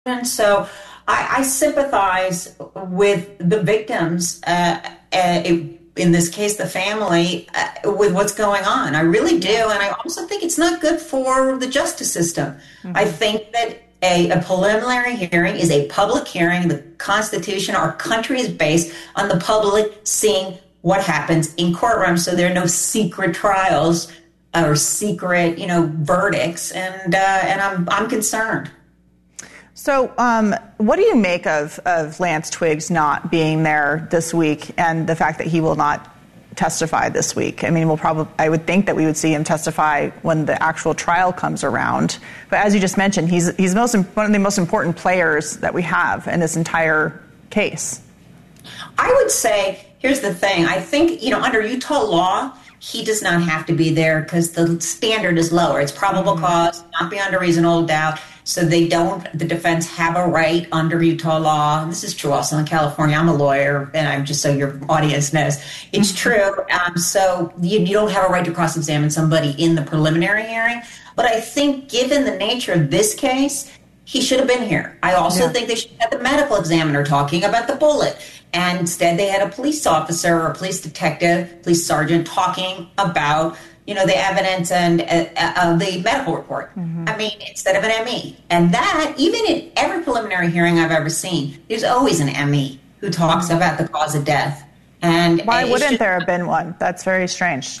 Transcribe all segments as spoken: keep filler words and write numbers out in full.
And so I, I sympathize with the victims, uh, uh, in this case, the family, uh, with what's going on. I really do. And I also think it's not good for the justice system. Mm-hmm. I think that a, a preliminary hearing is a public hearing. The Constitution, our country is based on the public seeing what happens in courtrooms. So there are no secret trials or secret, you know, verdicts. And, uh, and I'm, I'm concerned. So um, what do you make of, of Lance Twiggs not being there this week and the fact that he will not testify this week? I mean, we'll probably, I would think that we would see him testify when the actual trial comes around. But as you just mentioned, he's, he's most, one of the most important players that we have in this entire case. I would say, here's the thing. I think, you know, under Utah law, he does not have to be there because the standard is lower. It's probable mm-hmm. cause, not beyond a reasonable doubt. So they don't, the defense have a right under Utah law. And this is true also in California. I'm a lawyer, and I'm just so your audience knows. It's true. Um, so you, you don't have a right to cross-examine somebody in the preliminary hearing. But I think given the nature of this case, he should have been here. I also yeah. think they should have had the medical examiner talking about the bullet. And instead they had a police officer or a police detective, police sergeant talking about, you know, the evidence and uh, uh, the medical report. Mm-hmm. I mean, instead of an M E. And that, even in every preliminary hearing I've ever seen, there's always an M E who talks mm-hmm. about the cause of death. And why and wouldn't just, there have been one? That's very strange.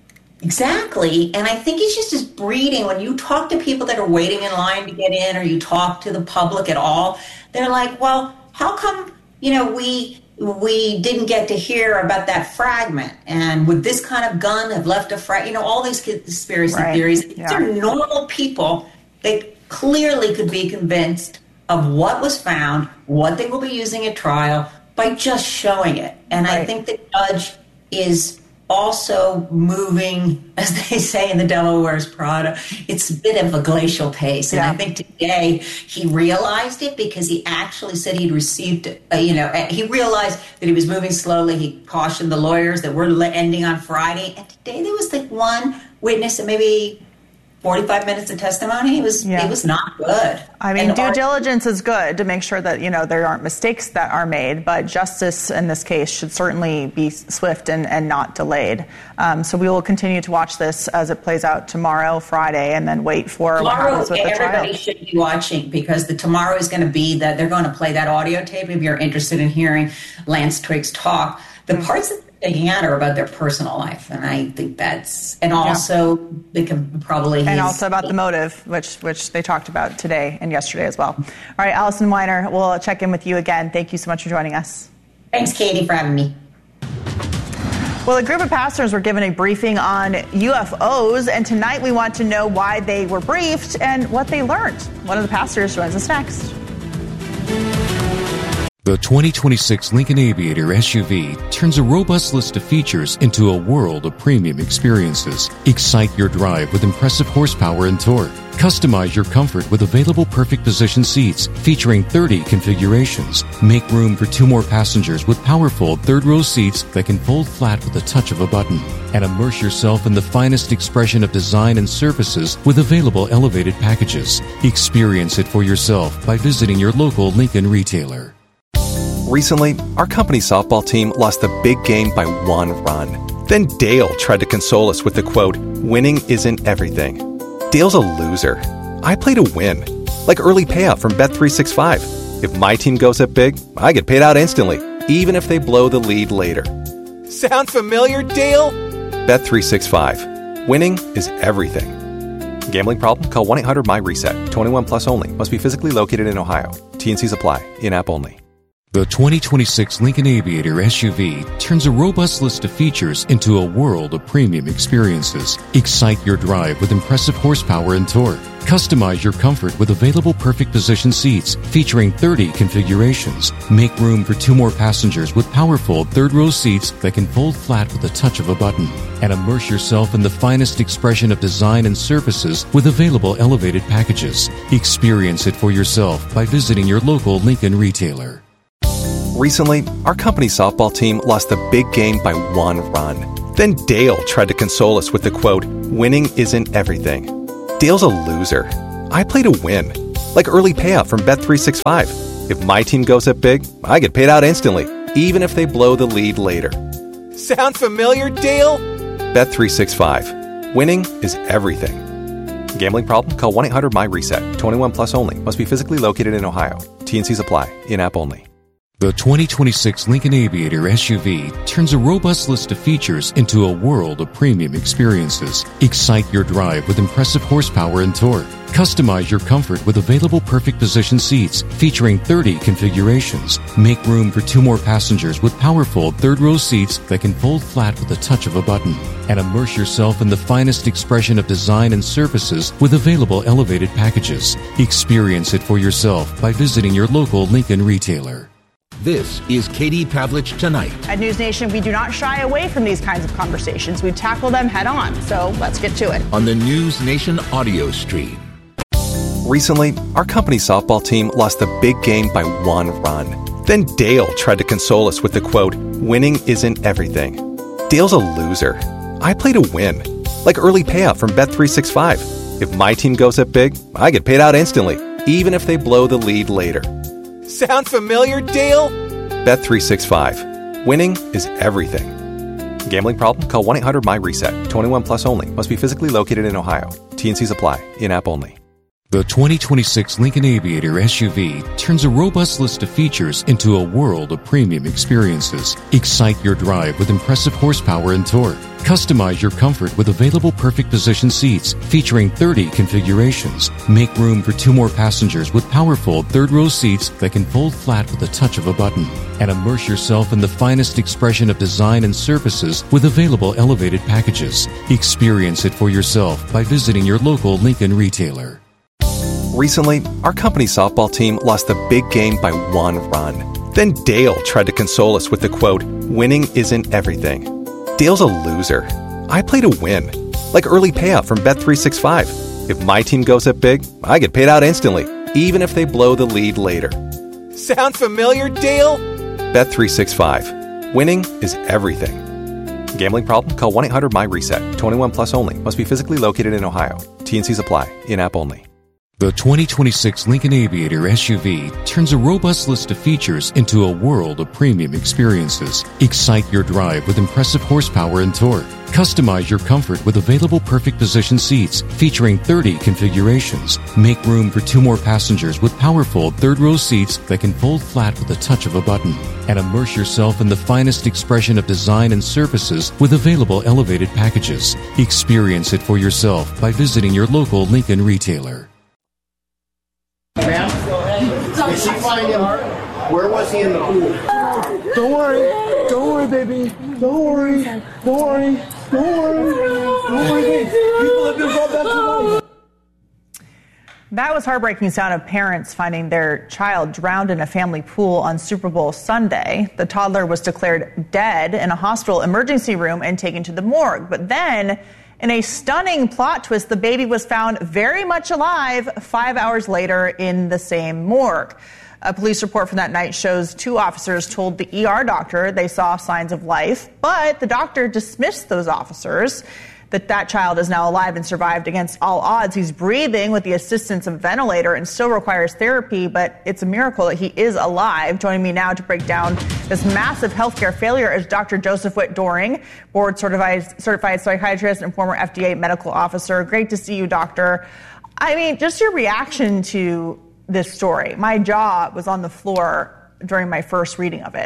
Exactly. And I think it's just this breeding. When you talk to people that are waiting in line to get in, or you talk to the public at all, they're like, well, how come, you know, we... we didn't get to hear about that fragment, and would this kind of gun have left a fragment? You know, all these conspiracy right. theories. Yeah. These are normal people. They clearly could be convinced of what was found, what they will be using at trial, by just showing it. And right. I think the judge is also moving, as they say in The Devil Wears Prada, it's a bit of a glacial pace. And yeah. I think today he realized it because he actually said he'd received, uh, you know, he realized that he was moving slowly. He cautioned the lawyers that we're ending on Friday. And today there was like one witness and maybe forty-five minutes of testimony. It was yeah. it was not good. I mean, and due our- diligence is good to make sure that, you know, there aren't mistakes that are made, but justice in this case should certainly be swift and, and not delayed. Um, so we will continue to watch this as it plays out tomorrow, Friday, and then wait for tomorrow, what happens with the trial. Everybody should be watching, because the tomorrow is going to be that they're going to play that audio tape if you're interested in hearing Lance Twiggs talk. The mm-hmm. parts that taking out are about their personal life, and I think that's, and also yeah. they can probably and also about the motive, which which they talked about today and yesterday as well. All right, Allison Weiner, we'll check in with you again. Thank you so much for joining us. Thanks, Katie, for having me. Well, a group of pastors were given a briefing on U F Os, and tonight we want to know why they were briefed and what they learned. One of the pastors joins us next. The twenty twenty-six Lincoln Aviator S U V turns a robust list of features into a world of premium experiences. Excite your drive with impressive horsepower and torque. Customize your comfort with available perfect position seats featuring thirty configurations. Make room for two more passengers with powerful third-row seats that can fold flat with the touch of a button. And immerse yourself in the finest expression of design and surfaces with available elevated packages. Experience it for yourself by visiting your local Lincoln retailer. Recently, our company's softball team lost the big game by one run. Then Dale tried to console us with the quote, "Winning isn't everything." Dale's a loser. I play to win. Like early payout from Bet three sixty-five. If my team goes up big, I get paid out instantly, even if they blow the lead later. Sound familiar, Dale? Bet three sixty-five. Winning is everything. Gambling problem? Call one eight hundred M Y reset. twenty-one plus only. Must be physically located in Ohio. T and Cs apply. In-app only. The twenty twenty-six Lincoln Aviator S U V turns a robust list of features into a world of premium experiences. Excite your drive with impressive horsepower and torque. Customize your comfort with available perfect position seats featuring thirty configurations. Make room for two more passengers with powerful third-row seats that can fold flat with the touch of a button. And immerse yourself in the finest expression of design and surfaces with available elevated packages. Experience it for yourself by visiting your local Lincoln retailer. Recently, our company's softball team lost the big game by one run. Then Dale tried to console us with the quote, "Winning isn't everything." Dale's a loser. I play to win. like early payout from Bet three sixty-five. If my team goes up big, I get paid out instantly, even if they blow the lead later. Sound familiar, Dale? Bet three sixty-five. Winning is everything. Gambling problem? Call one eight hundred my reset. twenty-one plus only. Must be physically located in Ohio. T N Cs apply. In-app only. The twenty twenty-six Lincoln Aviator S U V turns a robust list of features into a world of premium experiences. Excite your drive with impressive horsepower and torque. Customize your comfort with available perfect position seats featuring thirty configurations. Make room for two more passengers with powerful third-row seats that can fold flat with the touch of a button. And immerse yourself in the finest expression of design and surfaces with available elevated packages. Experience it for yourself by visiting your local Lincoln retailer. This is Katie Pavlich Tonight. At News Nation, we do not shy away from these kinds of conversations. We tackle them head on. So let's get to it. On the News Nation audio stream. Recently, our company softball team lost the big game by one run. Then Dale tried to console us with the quote, "Winning isn't everything." Dale's a loser. I play to win, like early payout from Bet three sixty-five. If my team goes up big, I get paid out instantly, even if they blow the lead later. Sound familiar, Dale? Bet three sixty-five. Winning is everything. Gambling problem? Call one eight hundred my reset. twenty-one plus only. Must be physically located in Ohio. T N Cs apply. In-app only. The twenty twenty-six Lincoln Aviator S U V turns a robust list of features into a world of premium experiences. Excite your drive with impressive horsepower and torque. Customize your comfort with available perfect position seats featuring thirty configurations. Make room for two more passengers with powerful third-row seats that can fold flat with the touch of a button. And immerse yourself in the finest expression of design and surfaces with available elevated packages. Experience it for yourself by visiting your local Lincoln retailer. Recently, our company softball team lost the big game by one run. Then Dale tried to console us with the quote, "Winning isn't everything." Dale's a loser. I play to win, like early payout from Bet three sixty-five. If my team goes up big, I get paid out instantly, even if they blow the lead later. Sound familiar, Dale? Bet three sixty-five. Winning is everything. Gambling problem? Call one eight hundred my reset. twenty-one plus only. Must be physically located in Ohio. T N Cs apply. In-app only. The twenty twenty-six Lincoln Aviator S U V turns a robust list of features into a world of premium experiences. Excite your drive with impressive horsepower and torque. Customize your comfort with available perfect position seats featuring thirty configurations. Make room for two more passengers with powerful third-row seats that can fold flat with the touch of a button. And immerse yourself in the finest expression of design and surfaces with available elevated packages. Experience it for yourself by visiting your local Lincoln retailer. Ma'am, did she find him? Where was he in the pool? Don't worry. Don't worry, baby. Don't worry. Don't worry. Don't worry. Don't worry, baby. People have been brought back to life. That was heartbreaking sound of parents finding their child drowned in a family pool on Super Bowl Sunday. The toddler was declared dead in a hospital emergency room and taken to the morgue. But then, in a stunning plot twist, the baby was found very much alive five hours later in the same morgue. A police report from that night shows two officers told the E R doctor they saw signs of life, but the doctor dismissed those officers. That that child is now alive and survived against all odds. He's breathing with the assistance of a ventilator and still requires therapy, but it's a miracle that he is alive. Joining me now to break down this massive healthcare failure is Doctor Joseph Witt-Doerring, board certified, certified psychiatrist and former F D A medical officer. Great to see you, doctor. I mean, just your reaction to this story. My jaw was on the floor during my first reading of it.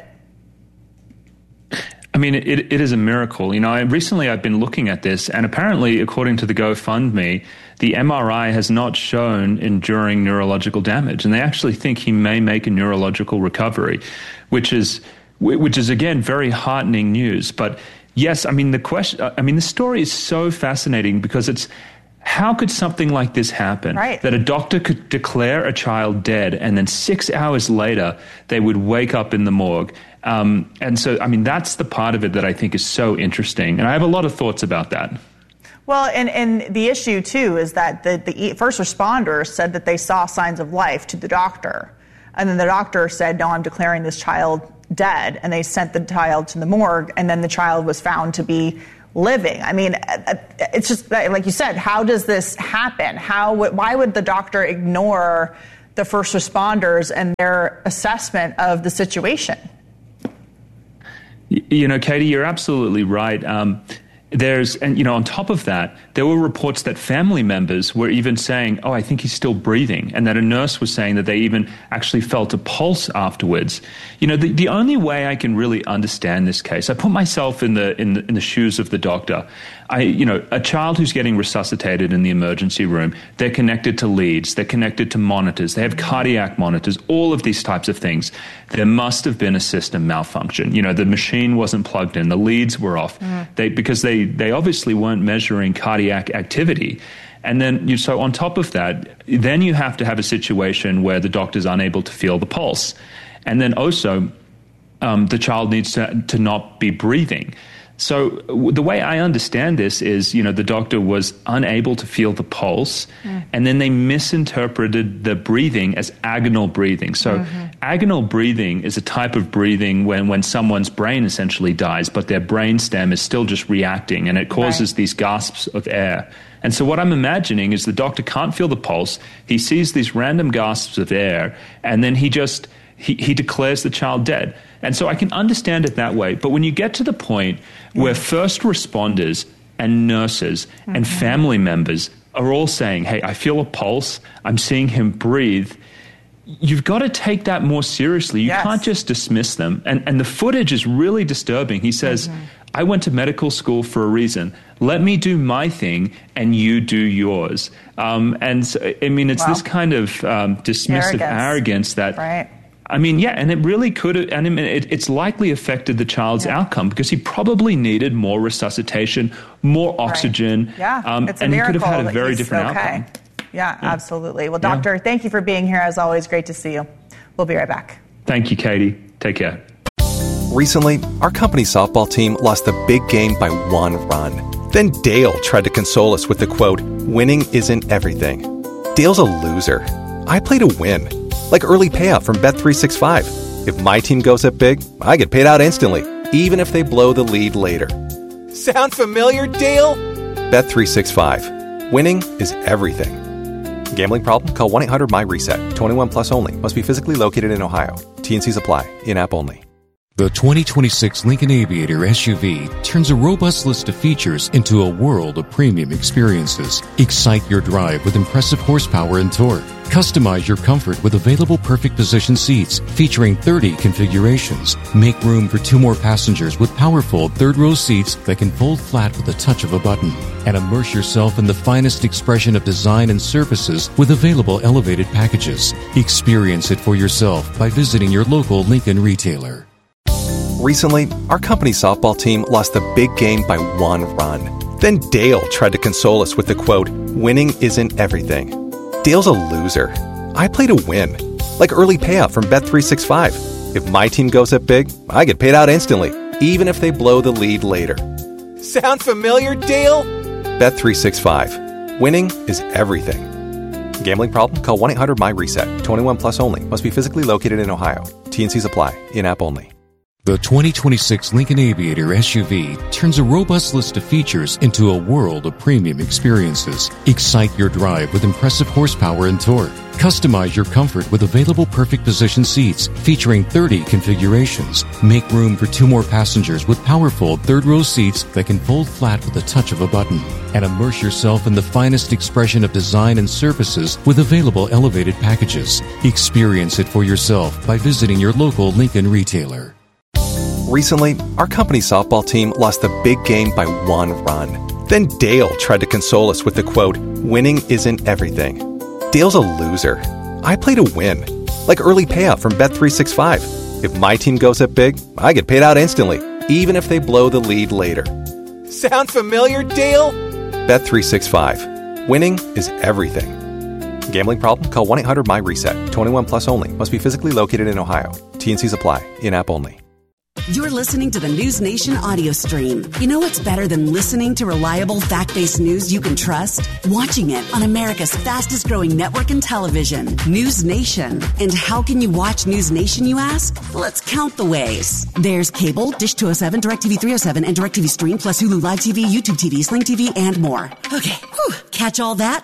I mean, it, it is a miracle. You know, I, recently I've been looking at this, and apparently, according to the GoFundMe, the M R I has not shown enduring neurological damage, and they actually think he may make a neurological recovery, which is, which is again very heartening news. But yes, I mean the question. I mean the story is so fascinating because it's. How could something like this happen? Right. That a doctor could declare a child dead and then six hours later they would wake up in the morgue. Um, and so, I mean, that's the part of it that I think is so interesting. And I have a lot of thoughts about that. Well, and, and the issue, too, is that the, the first responders said that they saw signs of life to the doctor. And then the doctor said, no, I'm declaring this child dead. And they sent the child to the morgue, and then the child was found to be living. I mean, it's just like you said, how does this happen? How, why would the doctor ignore the first responders and their assessment of the situation. You know, Katie, you're absolutely right. Um, There's, and you know, on top of that, there were reports that family members were even saying, oh, I think he's still breathing, and that a nurse was saying that they even actually felt a pulse afterwards. You know, the, the only way I can really understand this case, I put myself in the, in the, in the shoes of the doctor. I, you know, a child who's getting resuscitated in the emergency room, they're connected to leads, they're connected to monitors, they have cardiac monitors, all of these types of things. There must have been a system malfunction. You know, the machine wasn't plugged in, the leads were off, mm. they, because they, they obviously weren't measuring cardiac activity. And then, you, so on top of that, then you have to have a situation where the doctor's unable to feel the pulse. And then also, um, the child needs to, to not be breathing. So the way I understand this is, you know, the doctor was unable to feel the pulse, mm. and then they misinterpreted the breathing as agonal breathing. So mm-hmm. agonal breathing is a type of breathing when, when someone's brain essentially dies, but their brain stem is still just reacting, and it causes right. these gasps of air. And so what I'm imagining is the doctor can't feel the pulse, he sees these random gasps of air, and then he just... He, he declares the child dead. And so I can understand it that way. But when you get to the point where first responders and nurses mm-hmm. and family members are all saying, hey, I feel a pulse, I'm seeing him breathe, you've got to take that more seriously. You yes. can't just dismiss them. And, and the footage is really disturbing. He says, mm-hmm. I went to medical school for a reason. Let me do my thing and you do yours. Um, and so, I mean, it's wow. this kind of um, dismissive arrogance, arrogance that... Right. I mean, yeah, and it really could have, and it, it's likely affected the child's yeah. outcome because he probably needed more resuscitation, more oxygen, right. yeah, um, it's a and he could have had a very he's different okay. outcome. Yeah, yeah, absolutely. Well, doctor, yeah. thank you for being here. As always, great to see you. We'll be right back. Thank you, Katie. Take care. Recently, our company softball team lost the big game by one run. Then Dale tried to console us with the quote, winning isn't everything. Dale's a loser. I play to win. Like early payout from Bet three sixty-five. If my team goes up big, I get paid out instantly, even if they blow the lead later. Sound familiar, Dale? Bet three sixty-five. Winning is everything. Gambling problem? Call one eight hundred my reset. twenty-one plus only. Must be physically located in Ohio. T N Cs apply. In-app only. The twenty twenty-six Lincoln Aviator S U V turns a robust list of features into a world of premium experiences. Excite your drive with impressive horsepower and torque. Customize your comfort with available perfect position seats featuring thirty configurations. Make room for two more passengers with powerful third-row seats that can fold flat with the touch of a button. And immerse yourself in the finest expression of design and surfaces with available elevated packages. Experience it for yourself by visiting your local Lincoln retailer. Recently, our company softball team lost the big game by one run. Then Dale tried to console us with the quote, winning isn't everything. Dale's a loser. I play to win. Like early payout from Bet three sixty-five. If my team goes up big, I get paid out instantly, even if they blow the lead later. Sound familiar, Dale? Bet three sixty-five. Winning is everything. Gambling problem? Call one eight hundred my reset. twenty-one plus only. Must be physically located in Ohio. T N Cs apply. In-app only. The twenty twenty-six Lincoln Aviator S U V turns a robust list of features into a world of premium experiences. Excite your drive with impressive horsepower and torque. Customize your comfort with available perfect position seats featuring thirty configurations. Make room for two more passengers with powerful third-row seats that can fold flat with the touch of a button. And immerse yourself in the finest expression of design and surfaces with available elevated packages. Experience it for yourself by visiting your local Lincoln retailer. Recently, our company softball team lost the big game by one run. Then Dale tried to console us with the quote, winning isn't everything. Dale's a loser. I play to win. Like early payout from Bet three sixty-five. If my team goes up big, I get paid out instantly, even if they blow the lead later. Sound familiar, Dale? Bet three sixty-five. Winning is everything. Gambling problem? Call one eight hundred my reset. twenty-one plus only. Must be physically located in Ohio. T N Cs apply. In-app only. You're listening to the News Nation audio stream. You know what's better than listening to reliable, fact-based news you can trust? Watching it on America's fastest-growing network in television, News Nation. And how can you watch News Nation, you ask? Let's count the ways. There's cable, Dish two oh seven, DirecTV three oh seven, and DirecTV Stream, plus Hulu Live T V, YouTube T V, Sling T V, and more. Okay, whew. Catch all that?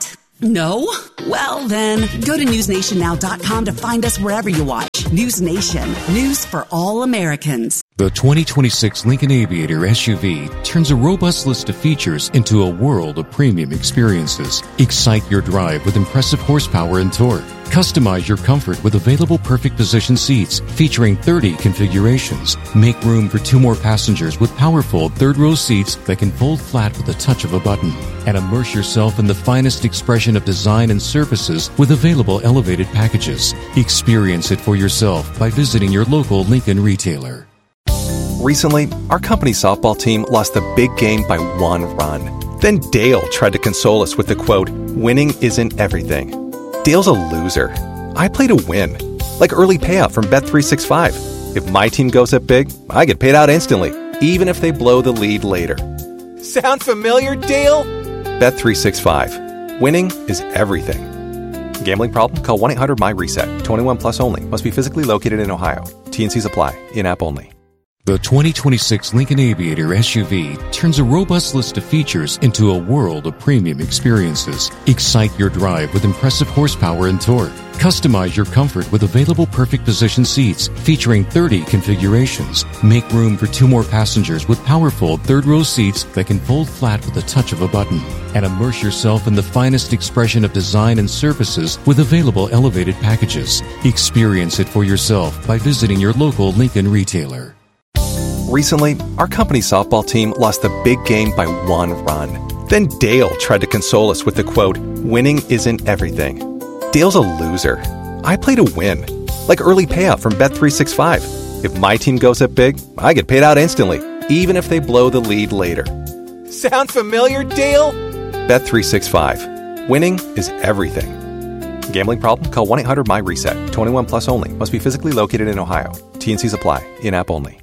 No? Well, then, go to news nation now dot com to find us wherever you watch. News Nation. News for all Americans. The twenty twenty-six Lincoln Aviator S U V turns a robust list of features into a world of premium experiences. Excite your drive with impressive horsepower and torque. Customize your comfort with available perfect position seats featuring thirty configurations. Make room for two more passengers with powerful third-row seats that can fold flat with the touch of a button. And immerse yourself in the finest expression of design and services with available elevated packages. Experience it for yourself by visiting your local Lincoln retailer. Recently, our company softball team lost the big game by one run. Then Dale tried to console us with the quote, "Winning isn't everything." Dale's a loser. I play to win. Like early payout from Bet three sixty-five. If my team goes up big, I get paid out instantly, even if they blow the lead later. Sound familiar, Dale? Bet three sixty-five. Winning is everything. Gambling problem? Call one eight hundred M Y RESET. twenty-one plus only. Must be physically located in Ohio. T and C's apply. In-app only. The twenty twenty-six Lincoln Aviator S U V turns a robust list of features into a world of premium experiences. Excite your drive with impressive horsepower and torque. Customize your comfort with available perfect position seats featuring thirty configurations. Make room for two more passengers with powerful third-row seats that can fold flat with the touch of a button. And immerse yourself in the finest expression of design and services with available elevated packages. Experience it for yourself by visiting your local Lincoln retailer. Recently, our company softball team lost the big game by one run. Then Dale tried to console us with the quote, "Winning isn't everything." Dale's a loser. I play to win. Like early payout from Bet three sixty-five. If my team goes up big, I get paid out instantly, even if they blow the lead later. Sound familiar, Dale? Bet three sixty-five. Winning is everything. Gambling problem? Call one eight hundred M Y RESET. twenty-one plus only. Must be physically located in Ohio. T and C's apply. In-app only.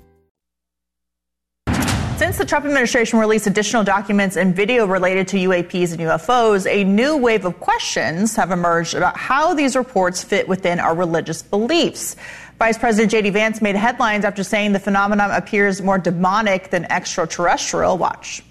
Since the Trump administration released additional documents and video related to U A Ps and U F Os, a new wave of questions have emerged about how these reports fit within our religious beliefs. Vice President J D Vance made headlines after saying the phenomenon appears more demonic than extraterrestrial. Watch.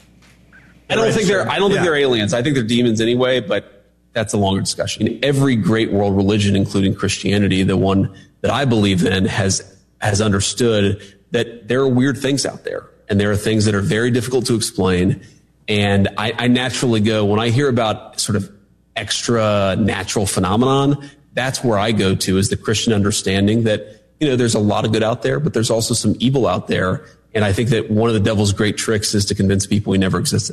I don't think they're I don't think yeah. they're aliens. I think they're demons anyway, but that's a longer discussion. In every great world religion, including Christianity, the one that I believe in, has has understood that there are weird things out there. And there are things that are very difficult to explain. And I, I naturally go, when I hear about sort of extra natural phenomenon, that's where I go to, is the Christian understanding that, you know, there's a lot of good out there, but there's also some evil out there. And I think that one of the devil's great tricks is to convince people he never existed.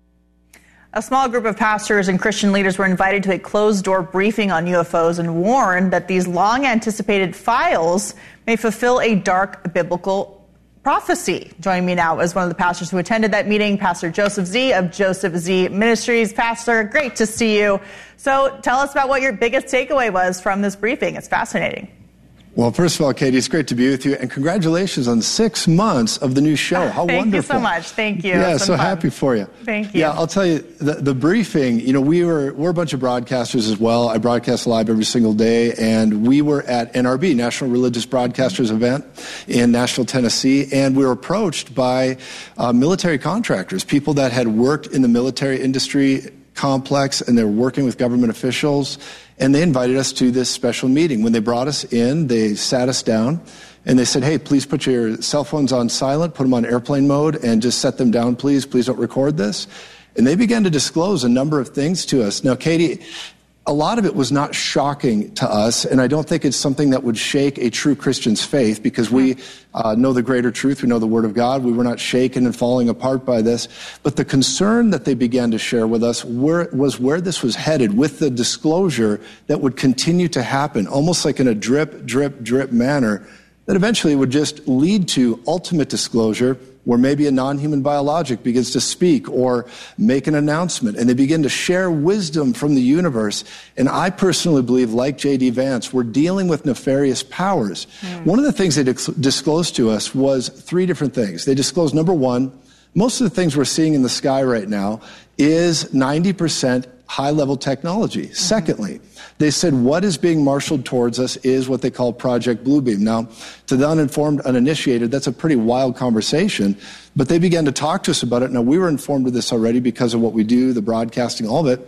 A small group of pastors and Christian leaders were invited to a closed-door briefing on U F Os and warned that these long-anticipated files may fulfill a dark biblical prophecy. Joining me now is one of the pastors who attended that meeting, Pastor Joseph Z of Joseph Z Ministries. Pastor, great to see you. So tell us about what your biggest takeaway was from this briefing. It's fascinating. Well, first of all, Katie, it's great to be with you, and congratulations on six months of the new show. How Thank wonderful. Thank you so much. Thank you. Yeah, so fun. Happy for you. Thank you. Yeah, I'll tell you, the, the briefing, you know, we were, we're a bunch of broadcasters as well. I broadcast live every single day, and we were at N R B, National Religious Broadcasters Event in Nashville, Tennessee, and we were approached by uh, military contractors, people that had worked in the military industry complex, and they were working with government officials. And they invited us to this special meeting. When they brought us in, they sat us down and they said, hey, please put your cell phones on silent, put them on airplane mode, and just set them down, please. Please don't record this. And they began to disclose a number of things to us. Now, Katie, a lot of it was not shocking to us, and I don't think it's something that would shake a true Christian's faith, because we uh, know the greater truth. We know the Word of God. We were not shaken and falling apart by this. But the concern that they began to share with us were, was where this was headed, with the disclosure that would continue to happen, almost like in a drip, drip, drip manner, that eventually would just lead to ultimate disclosure, where maybe a non-human biologic begins to speak or make an announcement, and they begin to share wisdom from the universe. And I personally believe, like J D Vance, we're dealing with nefarious powers. Mm. One of the things they disclosed to us was three different things. They disclosed, number one, most of the things we're seeing in the sky right now is ninety percent high-level technology. Mm-hmm. Secondly, they said what is being marshaled towards us is what they call Project Bluebeam. Now, to the uninformed, uninitiated, that's a pretty wild conversation, but they began to talk to us about it. Now, we were informed of this already because of what we do, the broadcasting, all of it,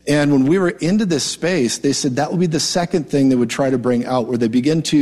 And when we were into this space, they said that would be the second thing they would try to bring out, where they begin to